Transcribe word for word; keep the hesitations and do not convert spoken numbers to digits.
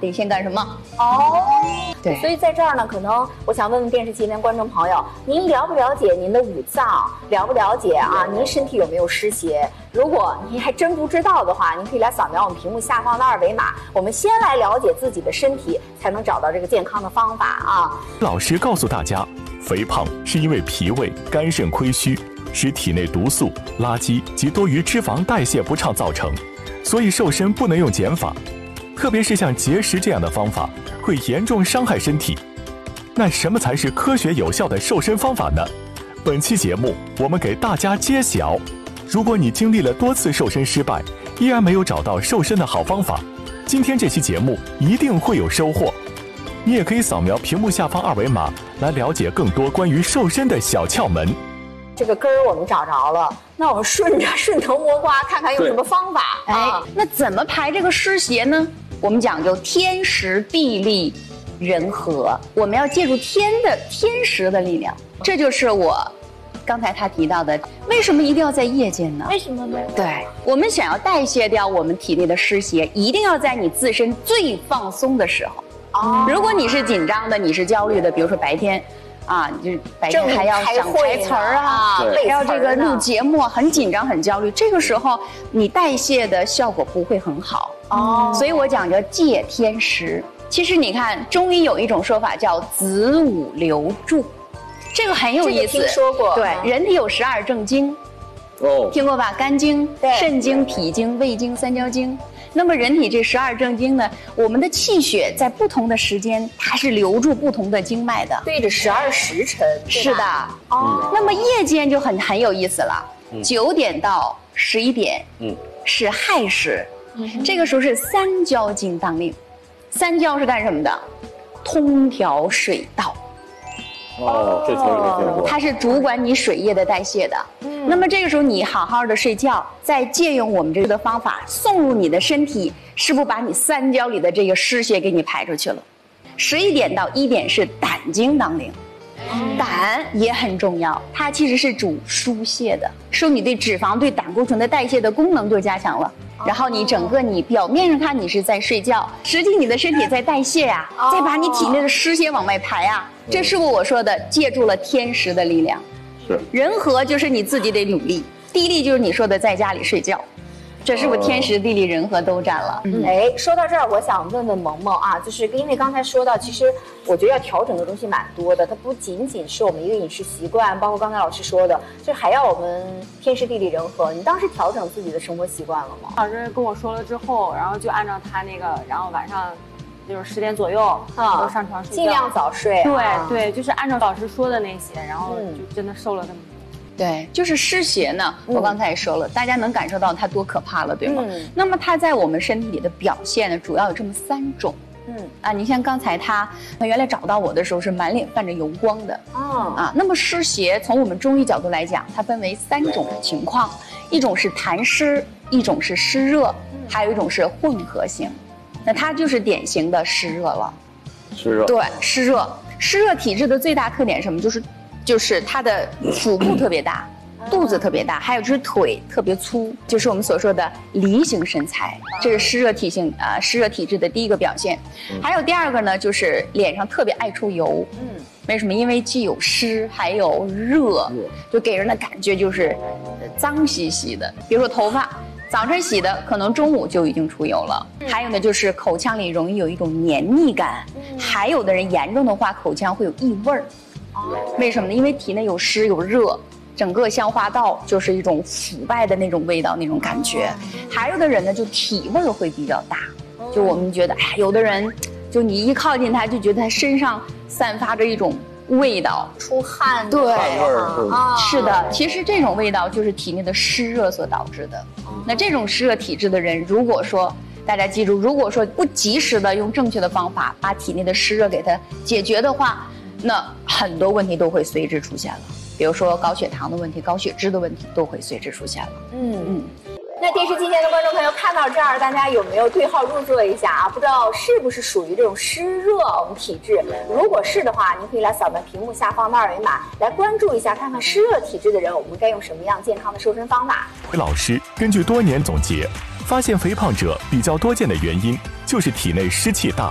得先干什么？ 哦， 对， 所以在这儿呢，可能我想问问电视机前观众朋友，您了不了解您的五脏？了不了解啊？您身体有没有湿邪？如果您还真不知道的话，您可以来扫描我们屏幕下方的二维码。我们先来了解自己的身体，才能找到这个健康的方法啊。 老师告诉大家，肥胖是因为脾胃、肝肾亏虚，使体内毒素、垃圾及多余脂肪代谢不畅造成，所以瘦身不能用减法，特别是像节食这样的方法，会严重伤害身体。那什么才是科学有效的瘦身方法呢？本期节目我们给大家揭晓。如果你经历了多次瘦身失败，依然没有找到瘦身的好方法，今天这期节目一定会有收获。你也可以扫描屏幕下方二维码来了解更多关于瘦身的小窍门。 这个根儿我们找着了，那我们顺着顺藤摸瓜，看看用什么方法。 哎，那怎么排这个湿邪呢？我们讲究天时地利人和，我们要借助天的天时的力量。这就是我刚才他提到的，为什么一定要在夜间呢？ 为什么呢？ 对，我们想要代谢掉我们体内的湿邪，一定要在你自身最放松的时候。哦，如果你是紧张的，你是焦虑的，比如说白天。啊，就是白天还要想台词儿啊，还要这个录节目，很紧张很焦虑，这个时候你代谢的效果不会很好哦。所以我讲究借天时。其实你看，中医有一种说法叫子午流注，这个很有意思。 听说过。 对，人体有十二正经，哦，听过吧？肝经、肾经、脾经、胃经、三焦经。那么人体这十二正经呢，我们的气血在不同的时间，它是流注不同的经脉的， 对着十二时辰。 是的，哦。那么夜间就很很有意思了，九、嗯、点到十一点，嗯，是亥时，嗯，这个时候是三焦经当令。三焦是干什么的？通调水道。 哦，这词儿没听过。 它是主管你水液的代谢的。嗯，那么这个时候你好好的睡觉，再借用我们这个方法送入你的身体，是不是把你三焦里的这个湿邪给你排出去了？十一点到一点是胆经当令。嗯，胆也很重要，它其实是主疏泄的，说你对脂肪、对胆固醇的代谢的功能就加强了。然后你整个你表面上看你是在睡觉，实际你的身体在代谢呀、啊，再把你体内的湿邪往外排啊。这是不我说的，借助了天时的力量。 是人和就是你自己得努力，地利就是你说的在家里睡觉。这是不是天时地利人和都占了？ 嗯，哎，说到这儿，我想问问萌萌啊，就是因为刚才说到，其实我觉得要调整的东西蛮多的，它不仅仅是我们一个饮食习惯，包括刚才老师说的，就还要我们天时地利人和。你当时调整自己的生活习惯了吗？ 老师跟我说了之后，然后就按照他那个，然后晚上就是十点左右啊，都上床睡觉， 尽量早睡。 对、啊、对，就是按照老师说的那些，然后就真的瘦了这么多。 对，就是湿邪呢，我刚才也说了，嗯，大家能感受到它多可怕了，对吗？嗯，那么它在我们身体里的表现呢，主要有这么三种。嗯啊，你像刚才他他原来找到我的时候是满脸泛着油光的。哦啊，那么湿邪从我们中医角度来讲，它分为三种情况，一种是痰湿，一种是湿热，还有一种是混合型。那它就是典型的湿热了。 湿热。对， 湿热。湿热体质的最大特点是什么？就是就是它的腹部特别大，肚子特别大，还有就是腿特别粗，就是我们所说的梨形身材，这是湿热体性啊、呃、湿热体质的第一个表现。还有第二个呢，就是脸上特别爱出油。嗯，为什么？因为既有湿还有热，就给人的感觉就是脏兮兮的。比如说头发，早晨洗的，可能中午就已经出油了。还有呢，就是口腔里容易有一种黏腻感，还有的人严重的话，口腔会有异味儿。为什么呢？因为体内有湿有热，整个消化道就是一种腐败的那种味道，那种感觉。还有的人呢，就体味会比较大，就我们觉得，哎，有的人，就你一靠近他，就觉得他身上散发着一种味道， 出汗， 对， 汗味儿啊，是的。其实这种味道就是体内的湿热所导致的。那这种湿热体质的人，如果说大家记住，如果说不及时的用正确的方法把体内的湿热给它解决的话，那很多问题都会随之出现了，比如说高血糖的问题、高血脂的问题都会随之出现了。嗯嗯。 那电视机前的观众朋友看到这儿，大家有没有对号入座一下啊？不知道是不是属于这种湿热我们体质？如果是的话，您可以来扫描屏幕下方的二维码，来关注一下，看看湿热体质的人，我们该用什么样健康的瘦身方法。 老师根据多年总结，发现肥胖者比较多见的原因就是体内湿气大。